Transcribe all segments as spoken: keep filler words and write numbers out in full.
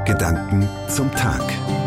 Gedanken zum Tag.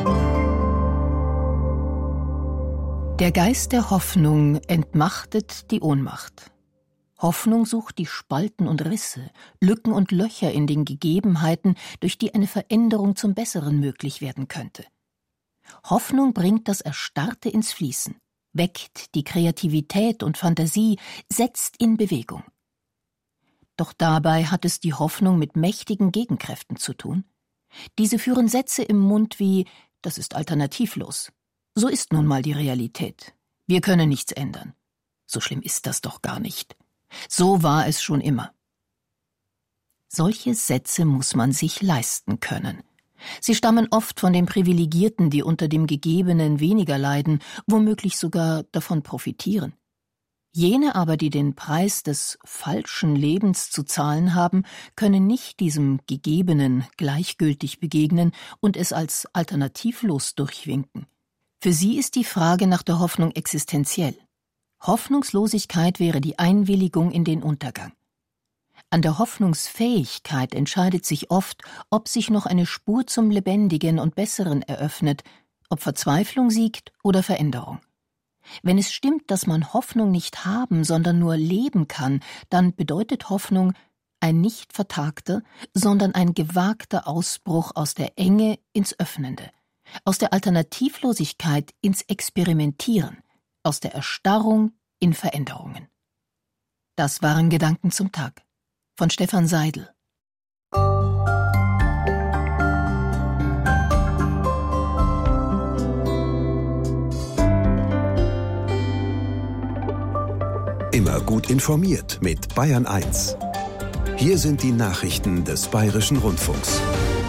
Der Geist der Hoffnung entmachtet die Ohnmacht. Hoffnung sucht die Spalten und Risse, Lücken und Löcher in den Gegebenheiten, durch die eine Veränderung zum Besseren möglich werden könnte. Hoffnung bringt das Erstarrte ins Fließen, weckt die Kreativität und Fantasie, setzt in Bewegung. Doch dabei hat es die Hoffnung mit mächtigen Gegenkräften zu tun. Diese führen Sätze im Mund wie „das ist alternativlos“. So ist nun mal die Realität. Wir können nichts ändern. So schlimm ist das doch gar nicht. So war es schon immer. Solche Sätze muss man sich leisten können. Sie stammen oft von den Privilegierten, die unter dem Gegebenen weniger leiden, womöglich sogar davon profitieren. Jene aber, die den Preis des falschen Lebens zu zahlen haben, können nicht diesem Gegebenen gleichgültig begegnen und es als alternativlos durchwinken. Für sie ist die Frage nach der Hoffnung existenziell. Hoffnungslosigkeit wäre die Einwilligung in den Untergang. An der Hoffnungsfähigkeit entscheidet sich oft, ob sich noch eine Spur zum Lebendigen und Besseren eröffnet, ob Verzweiflung siegt oder Veränderung. Wenn es stimmt, dass man Hoffnung nicht haben, sondern nur leben kann, dann bedeutet Hoffnung ein nicht vertagter, sondern ein gewagter Ausbruch aus der Enge ins Öffnende, aus der Alternativlosigkeit ins Experimentieren, aus der Erstarrung in Veränderungen. Das waren Gedanken zum Tag von Stefan Seidel. Immer gut informiert mit Bayern eins. Hier sind die Nachrichten des Bayerischen Rundfunks.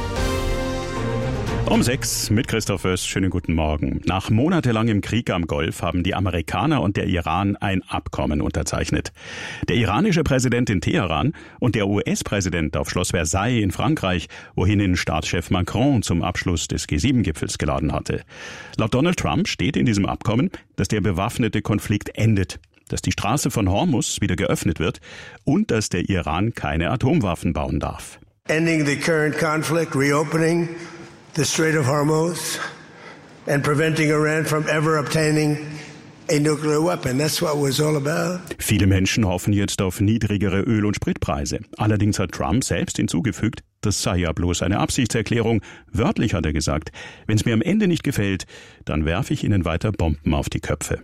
Um sechs mit Christoph Wöss. Schönen guten Morgen. Nach monatelangem Krieg am Golf haben die Amerikaner und der Iran ein Abkommen unterzeichnet. Der iranische Präsident in Teheran und der U S-Präsident auf Schloss Versailles in Frankreich, wohin ihn Staatschef Macron zum Abschluss des G sieben Gipfels geladen hatte. Laut Donald Trump steht in diesem Abkommen, dass der bewaffnete Konflikt endet, dass die Straße von Hormuz wieder geöffnet wird und dass der Iran keine Atomwaffen bauen darf. Ending the current conflict, reopening the Strait of Hormuz and preventing Iran from ever obtaining a nuclear weapon. That's what it was all about. Viele Menschen hoffen jetzt auf niedrigere Öl- und Spritpreise. Allerdings hat Trump selbst hinzugefügt, das sei ja bloß eine Absichtserklärung. Wörtlich hat er gesagt, wenn es mir am Ende nicht gefällt, dann werfe ich ihnen weiter Bomben auf die Köpfe.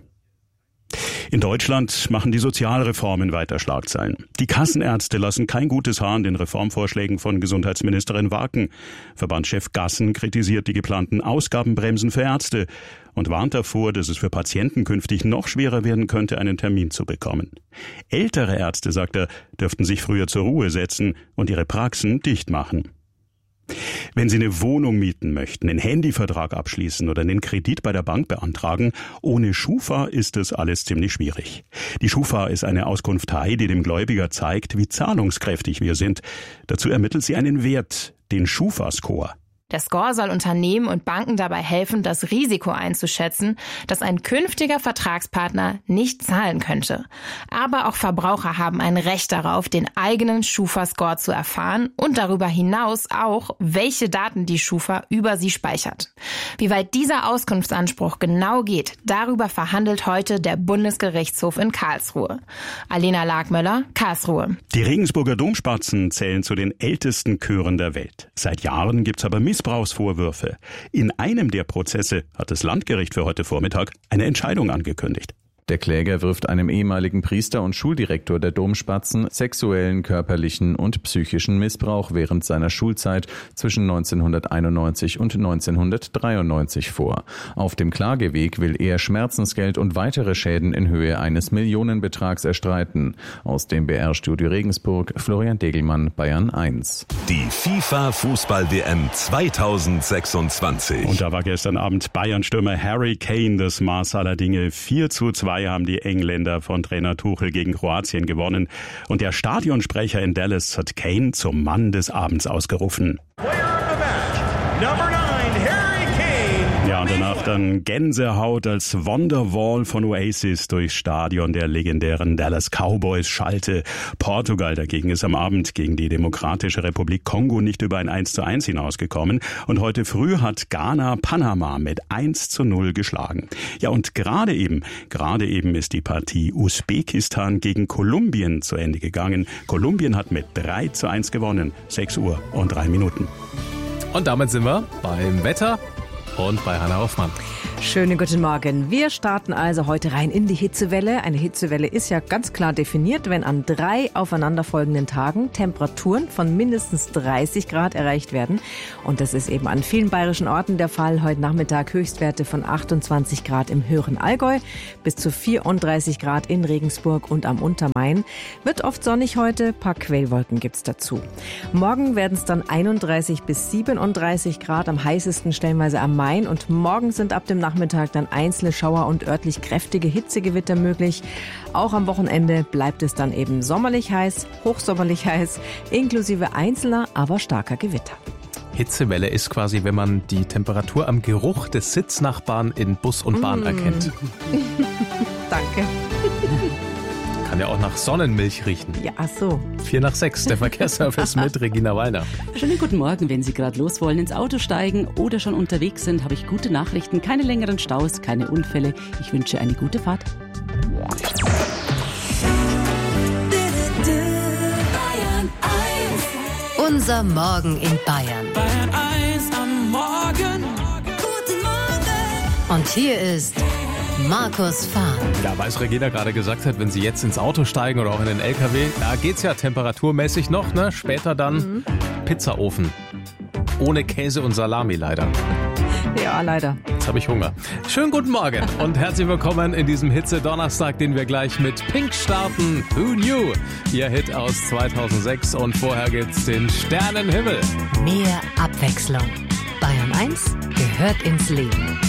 In Deutschland machen die Sozialreformen weiter Schlagzeilen. Die Kassenärzte lassen kein gutes Haar an den Reformvorschlägen von Gesundheitsministerin Waken. Verbandschef Gassen kritisiert die geplanten Ausgabenbremsen für Ärzte und warnt davor, dass es für Patienten künftig noch schwerer werden könnte, einen Termin zu bekommen. Ältere Ärzte, sagt er, dürften sich früher zur Ruhe setzen und ihre Praxen dicht machen. Wenn Sie eine Wohnung mieten möchten, einen Handyvertrag abschließen oder einen Kredit bei der Bank beantragen, ohne Schufa ist das alles ziemlich schwierig. Die Schufa ist eine Auskunftei, die dem Gläubiger zeigt, wie zahlungskräftig wir sind. Dazu ermittelt sie einen Wert, den Schufa-Score. Der Score soll Unternehmen und Banken dabei helfen, das Risiko einzuschätzen, dass ein künftiger Vertragspartner nicht zahlen könnte. Aber auch Verbraucher haben ein Recht darauf, den eigenen Schufa-Score zu erfahren und darüber hinaus auch, welche Daten die Schufa über sie speichert. Wie weit dieser Auskunftsanspruch genau geht, darüber verhandelt heute der Bundesgerichtshof in Karlsruhe. Alena Lagmöller, Karlsruhe. Die Regensburger Domspatzen zählen zu den ältesten Chören der Welt. Seit Jahren gibt's aber Missbrauchsvorwürfe. In einem der Prozesse hat das Landgericht für heute Vormittag eine Entscheidung angekündigt. Der Kläger wirft einem ehemaligen Priester und Schuldirektor der Domspatzen sexuellen, körperlichen und psychischen Missbrauch während seiner Schulzeit zwischen neunzehnhunderteinundneunzig und neunzehnhundertdreiundneunzig vor. Auf dem Klageweg will er Schmerzensgeld und weitere Schäden in Höhe eines Millionenbetrags erstreiten. Aus dem B R-Studio Regensburg, Florian Degelmann, Bayern eins. Die FIFA-Fußball-W M zweitausendsechsundzwanzig. Und da war gestern Abend Bayern-Stürmer Harry Kane das Maß aller Dinge. vier zu zwei haben die Engländer von Trainer Tuchel gegen Kroatien gewonnen. Und der Stadionsprecher in Dallas hat Kane zum Mann des Abends ausgerufen. Player of the match, number nine, Harry Kane. Ja, und danach dann Gänsehaut als Wonderwall von Oasis durchs Stadion der legendären Dallas Cowboys schallte. Portugal dagegen ist am Abend gegen die Demokratische Republik Kongo nicht über ein eins zu eins hinausgekommen. Und heute früh hat Ghana Panama mit eins zu null geschlagen. Ja, und gerade eben, gerade eben ist die Partie Usbekistan gegen Kolumbien zu Ende gegangen. Kolumbien hat mit drei zu eins gewonnen. sechs Uhr und drei Minuten. Und damit sind wir beim Wetter und bei Hanna Hoffmann. Schönen guten Morgen. Wir starten also heute rein in die Hitzewelle. Eine Hitzewelle ist ja ganz klar definiert, wenn an drei aufeinanderfolgenden Tagen Temperaturen von mindestens dreißig Grad erreicht werden. Und das ist eben an vielen bayerischen Orten der Fall. Heute Nachmittag Höchstwerte von achtundzwanzig Grad im höheren Allgäu bis zu vierunddreißig Grad in Regensburg und am Untermain. Wird oft sonnig heute, paar Quellwolken gibt's dazu. Morgen werden es dann einunddreißig bis siebenunddreißig Grad, am heißesten stellenweise am Main. Und morgen sind ab dem Nachmittag dann einzelne Schauer und örtlich kräftige Hitzegewitter möglich. Auch am Wochenende bleibt es dann eben sommerlich heiß, hochsommerlich heiß, inklusive einzelner, aber starker Gewitter. Hitzewelle ist quasi, wenn man die Temperatur am Geruch des Sitznachbarn in Bus und Bahn mm. erkennt. Danke. Kann ja auch nach Sonnenmilch riechen. Ja, ach so. Vier nach sechs, der Verkehrsservice mit Regina Weiner. Schönen guten Morgen, wenn Sie gerade los wollen, ins Auto steigen oder schon unterwegs sind, habe ich gute Nachrichten. Keine längeren Staus, keine Unfälle. Ich wünsche eine gute Fahrt. Unser Morgen in Bayern. Bayern eins am Morgen. Guten Morgen. Und hier ist Markus Fahn. Ja, weil es Regina gerade gesagt hat, wenn Sie jetzt ins Auto steigen oder auch in den L K W, da geht's ja temperaturmäßig noch, ne? Später dann mhm. Pizzaofen. Ohne Käse und Salami leider. Ja, leider. Jetzt habe ich Hunger. Schönen guten Morgen und herzlich willkommen in diesem Hitze-Donnerstag, den wir gleich mit Pink starten. Who Knew? Ihr Hit aus zweitausendsechs und vorher gibt's den Sternenhimmel. Mehr Abwechslung. Bayern eins gehört ins Leben.